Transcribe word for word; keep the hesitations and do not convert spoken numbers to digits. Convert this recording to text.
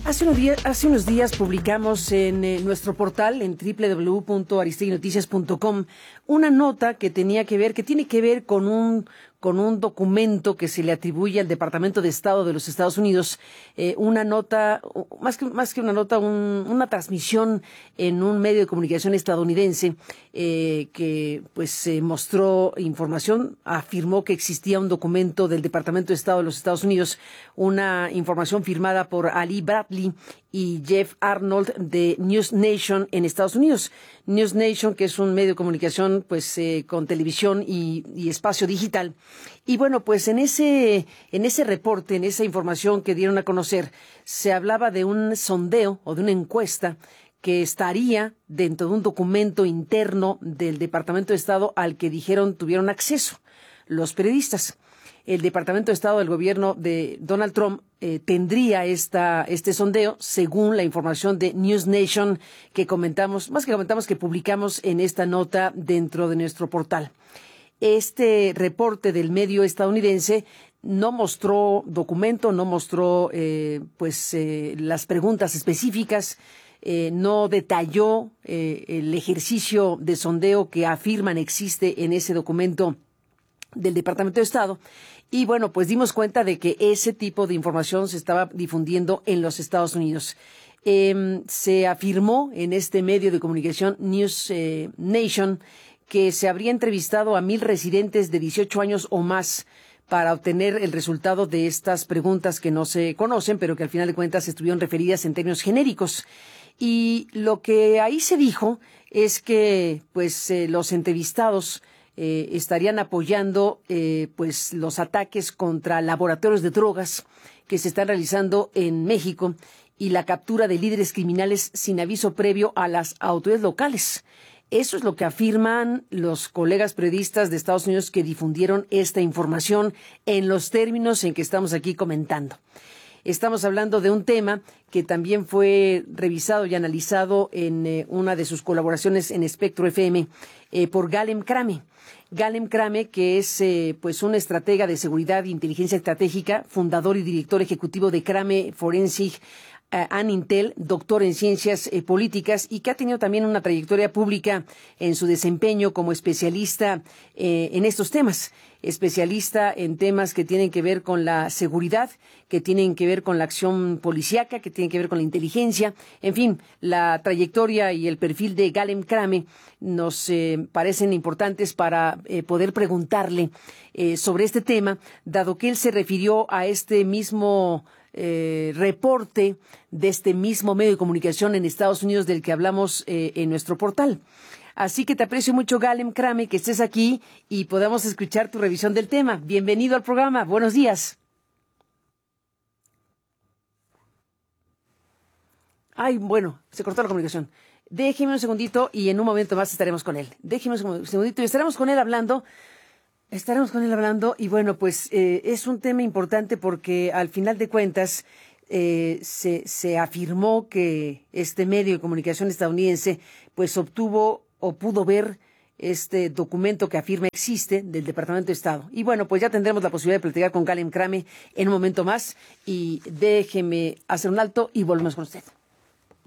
Hace unos días, hace unos días publicamos en eh, nuestro portal, en doble u doble u doble u punto aristegui noticias punto com, una nota que tenía que ver, que tiene que ver con un con un documento que se le atribuye al Departamento de Estado de los Estados Unidos, eh, una nota, más que, más que una nota, un, una transmisión en un medio de comunicación estadounidense eh, que pues eh, mostró información, afirmó que existía un documento del Departamento de Estado de los Estados Unidos, una información firmada por Ali Bradley y Jeff Arnold de News Nation en Estados Unidos. News Nation, que es un medio de comunicación pues eh, con televisión y, y espacio digital. Y bueno, pues en ese en ese reporte, en esa información que dieron a conocer, se hablaba de un sondeo o de una encuesta que estaría dentro de un documento interno del Departamento de Estado al que dijeron tuvieron acceso los periodistas. El Departamento de Estado del gobierno de Donald Trump eh, tendría esta, este sondeo, según la información de News Nation que comentamos, más que comentamos, que publicamos en esta nota dentro de nuestro portal. Este reporte del medio estadounidense no mostró documento, no mostró eh, pues eh, las preguntas específicas, eh, no detalló eh, el ejercicio de sondeo que afirman existe en ese documento del Departamento de Estado. Y bueno, pues dimos cuenta de que ese tipo de información se estaba difundiendo en los Estados Unidos. Eh, se afirmó en este medio de comunicación News eh, Nation que se habría entrevistado a mil residentes de dieciocho años o más para obtener el resultado de estas preguntas que no se conocen, pero que al final de cuentas estuvieron referidas en términos genéricos. Y lo que ahí se dijo es que pues eh, los entrevistados Eh, estarían apoyando eh, pues los ataques contra laboratorios de drogas que se están realizando en México y la captura de líderes criminales sin aviso previo a las autoridades locales. Eso es lo que afirman los colegas periodistas de Estados Unidos que difundieron esta información en los términos en que estamos aquí comentando. Estamos hablando de un tema que también fue revisado y analizado en eh, una de sus colaboraciones en Espectro F M eh, por Galem Crame. Galem Crame, que es eh, pues un estratega de seguridad e inteligencia estratégica, fundador y director ejecutivo de Crame Forensic eh, and Intel, doctor en ciencias eh, políticas y que ha tenido también una trayectoria pública en su desempeño como especialista eh, en estos temas. Especialista en temas que tienen que ver con la seguridad, que tienen que ver con la acción policíaca, que tienen que ver con la inteligencia. En fin, la trayectoria y el perfil de Galem Crame nos eh, parecen importantes para eh, poder preguntarle eh, sobre este tema, dado que él se refirió a este mismo eh, reporte de este mismo medio de comunicación en Estados Unidos del que hablamos eh, en nuestro portal. Así que te aprecio mucho, Galem Crame, que estés aquí y podamos escuchar tu revisión del tema. Bienvenido al programa. Buenos días. Ay, bueno, se cortó la comunicación. Déjeme un segundito y en un momento más estaremos con él. Déjeme un segundito y estaremos con él hablando. Estaremos con él hablando y bueno, pues eh, es un tema importante porque al final de cuentas eh, se, se afirmó que este medio de comunicación estadounidense pues obtuvo o pudo ver este documento que afirma existe del Departamento de Estado. Y bueno, pues ya tendremos la posibilidad de platicar con Galem Crame en un momento más y déjeme hacer un alto y volvemos con usted.